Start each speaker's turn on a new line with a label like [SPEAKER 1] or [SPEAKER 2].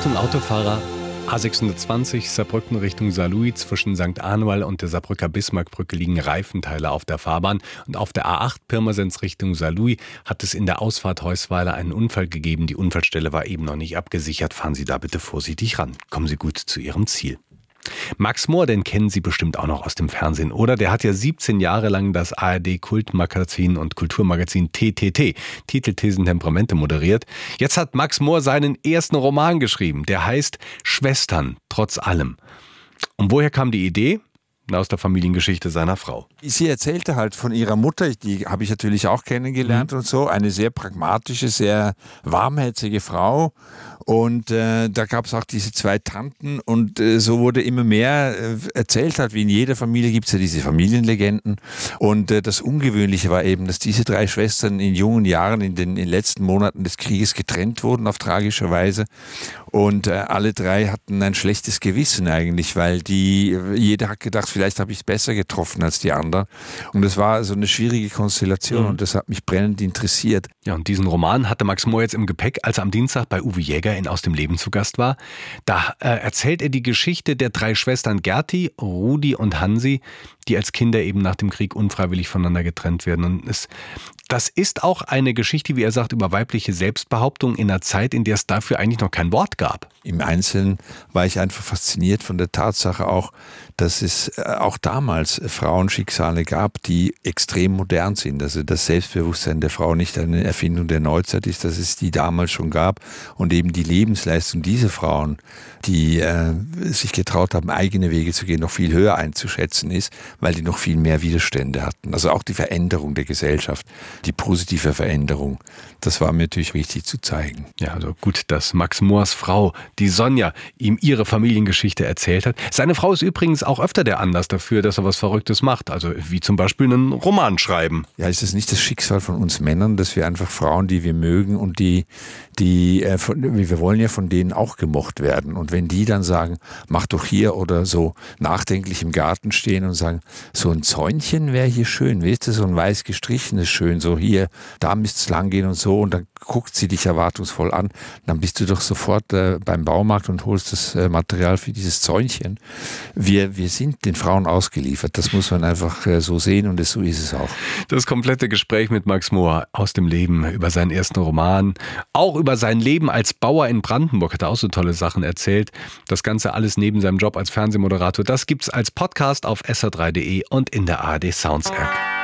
[SPEAKER 1] Achtung Autofahrer, A620 Saarbrücken Richtung Saarlouis, zwischen St. Anual und der Saarbrücker Bismarckbrücke liegen Reifenteile auf der Fahrbahn. Und auf der A8 Pirmasens Richtung Saarlouis hat es in der Ausfahrt Heusweiler einen Unfall gegeben. Die Unfallstelle war eben noch nicht abgesichert. Fahren Sie da bitte vorsichtig ran. Kommen Sie gut zu Ihrem Ziel. Max Mohr, den kennen Sie bestimmt auch noch aus dem Fernsehen, oder? Der hat ja 17 Jahre lang das ARD-Kultmagazin und Kulturmagazin TTT, Titel, Thesen, Temperamente, moderiert. Jetzt hat Max Mohr seinen ersten Roman geschrieben. Der heißt Schwestern, trotz allem. Und woher kam die Idee? Aus der Familiengeschichte seiner Frau.
[SPEAKER 2] Sie erzählte halt von ihrer Mutter, die habe ich natürlich auch kennengelernt und so, eine sehr pragmatische, sehr warmherzige Frau. Und da gab es auch diese zwei Tanten und so wurde immer mehr erzählt halt, wie in jeder Familie gibt es ja diese Familienlegenden. Und das Ungewöhnliche war eben, dass diese drei Schwestern in jungen Jahren, in den letzten Monaten des Krieges getrennt wurden, auf tragische Weise. Und alle drei hatten ein schlechtes Gewissen eigentlich, weil jeder hat gedacht, vielleicht habe ich es besser getroffen als die anderen. Und es war so eine schwierige Konstellation und das hat mich brennend interessiert.
[SPEAKER 1] Ja, und diesen Roman hatte Max Mohr jetzt im Gepäck, als er am Dienstag bei Uwe Jäger in Aus dem Leben zu Gast war. Da erzählt er die Geschichte der drei Schwestern Gerti, Rudi und Hansi, die als Kinder eben nach dem Krieg unfreiwillig voneinander getrennt werden. Und das ist auch eine Geschichte, wie er sagt, über weibliche Selbstbehauptung in einer Zeit, in der es dafür eigentlich noch kein Wort gab.
[SPEAKER 2] Im Einzelnen war ich einfach fasziniert von der Tatsache auch, dass es auch damals Frauenschicksale gab, die extrem modern sind. Also das Selbstbewusstsein der Frau nicht eine Erfindung der Neuzeit ist, dass es die damals schon gab. Und eben die Lebensleistung dieser Frauen, die sich getraut haben, eigene Wege zu gehen, noch viel höher einzuschätzen ist, weil die noch viel mehr Widerstände hatten. Also auch die Veränderung der Gesellschaft, die positive Veränderung, das war mir natürlich wichtig zu zeigen.
[SPEAKER 1] Ja, also gut, dass Max Mohrs Frau, die Sonja, ihm ihre Familiengeschichte erzählt hat. Seine Frau ist übrigens auch öfter der Anlass dafür, dass er was Verrücktes macht. Also wie zum Beispiel einen Roman schreiben.
[SPEAKER 2] Ja, ist das nicht das Schicksal von uns Männern, dass wir einfach Frauen, die wir mögen und wir wollen ja von denen auch gemocht werden. Und wenn die dann sagen, mach doch hier oder so nachdenklich im Garten stehen und sagen, so ein Zäunchen wäre hier schön, weißt du, so ein weiß gestrichenes schön, so hier, da müsste es lang gehen und so, und dann guckt sie dich erwartungsvoll an, dann bist du doch sofort beim Baumarkt und holst das Material für dieses Zäunchen. Wir sind den Frauen ausgeliefert, das muss man einfach so sehen, und so ist es auch.
[SPEAKER 1] Das komplette Gespräch mit Max Mohr aus dem Leben, über seinen ersten Roman, auch über sein Leben als Bauer in Brandenburg, hat er auch so tolle Sachen erzählt. Das Ganze alles neben seinem Job als Fernsehmoderator, das gibt's als Podcast auf sr3.de und in der ARD Sounds App.